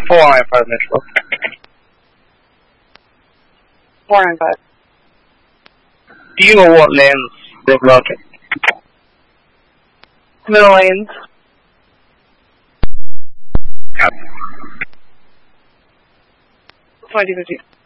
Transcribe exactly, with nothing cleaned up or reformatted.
Four nine five Mitchell. Four nine five. Do you know what lanes they've routed? Middle lanes. Yeah. twenty fifty.